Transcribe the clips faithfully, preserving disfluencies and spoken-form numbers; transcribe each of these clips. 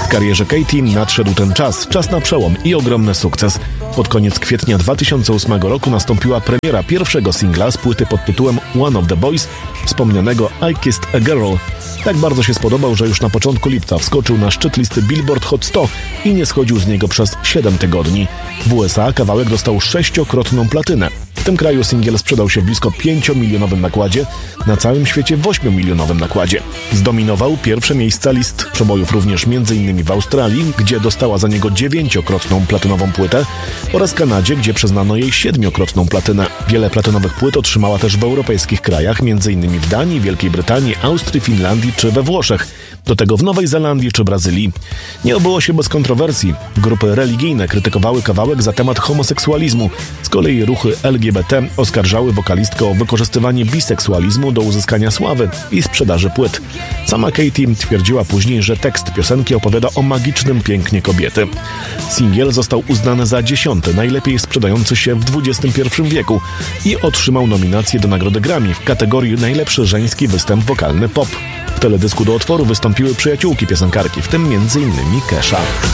karierze Katy nadszedł ten czas, czas na przełom i ogromny sukces. Pod koniec kwietnia dwa tysiące ósmego roku nastąpiła premiera pierwszego singla z płyty pod tytułem One of the Boys, wspomnianego I Kissed a Girl. Tak bardzo się spodobał, że już na początku lipca wskoczył na szczyt listy Billboard Hot sto i nie schodził z niego przez siedem tygodni. W U S A kawałek dostał sześciokrotną platynę. W tym kraju singiel sprzedał się w blisko pięciomilionowym nakładzie, na całym świecie w ośmiomilionowym nakładzie. Zdominował pierwsze miejsca list przebojów również m.in. w Australii, gdzie dostała za niego dziewięciokrotną platynową płytę, oraz Kanadzie, gdzie przyznano jej siedmiokrotną platynę. Wiele platynowych płyt otrzymała też w europejskich krajach, m.in. w Danii, Wielkiej Brytanii, Austrii, Finlandii czy we Włoszech. Do tego w Nowej Zelandii czy Brazylii. Nie obyło się bez kontrowersji. Grupy religijne krytykowały kawałek za temat homoseksualizmu. Z kolei ruchy L G B T oskarżały wokalistkę o wykorzystywanie biseksualizmu do uzyskania sławy i sprzedaży płyt. Sama Katy twierdziła później, że tekst piosenki opowiada o magicznym pięknie kobiety. Singiel został uznany za dziesiąty najlepiej sprzedający się w dwudziestym pierwszym wieku i otrzymał nominację do nagrody Grammy w kategorii najlepszy żeński występ wokalny pop. W teledysku do utworu wystąpiły przyjaciółki piosenkarki, w tym między innymi Kesha.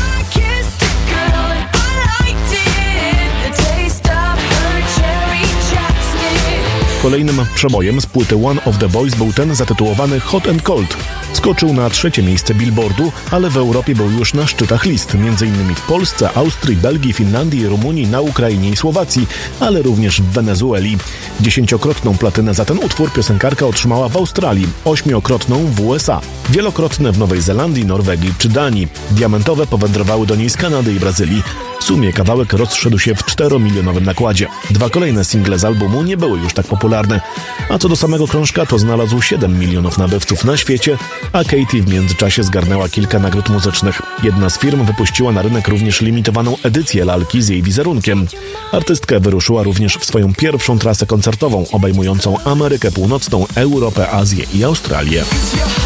Kolejnym przebojem z płyty One of the Boys był ten zatytułowany Hot and Cold. Skoczył na trzecie miejsce Billboardu, ale w Europie był już na szczytach list, m.in. w Polsce, Austrii, Belgii, Finlandii, Rumunii, na Ukrainie i Słowacji, ale również w Wenezueli. Dziesięciokrotną platynę za ten utwór piosenkarka otrzymała w Australii, ośmiokrotną w U S A, wielokrotne w Nowej Zelandii, Norwegii czy Danii. Diamentowe powędrowały do niej z Kanady i Brazylii. W sumie kawałek rozszedł się w czteromilionowym nakładzie. Dwa kolejne single z albumu nie były już tak popularne. A co do samego krążka, to znalazł siedem milionów nabywców na świecie, a Katy w międzyczasie zgarnęła kilka nagród muzycznych. Jedna z firm wypuściła na rynek również limitowaną edycję lalki z jej wizerunkiem. Artystka wyruszyła również w swoją pierwszą trasę koncertową, obejmującą Amerykę Północną, Europę, Azję i Australię.